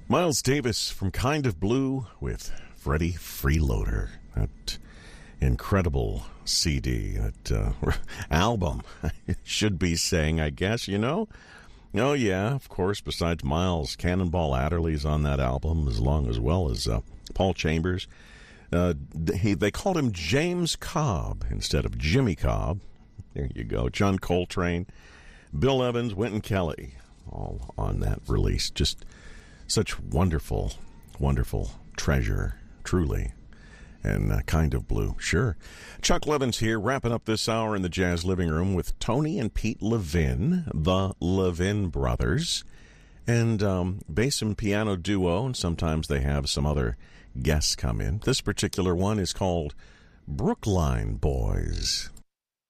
Miles Davis from Kind of Blue with Freddie Freeloader. That incredible CD, that album, I should be saying, I guess, you know? Oh, yeah, of course, besides Miles, Cannonball Adderley's on that album, as well as Paul Chambers. They called him James Cobb instead of Jimmy Cobb. There you go. John Coltrane, Bill Evans, Wynton Kelly, all on that release. Just such wonderful, wonderful treasure, truly. And Kind of Blue, sure. Chuck Levins here, wrapping up this hour in the Jazz Living Room with Tony and Pete Levin, the Levin brothers, and bass and piano duo, and sometimes they have some other guests come in. This particular one is called Brookline Boys.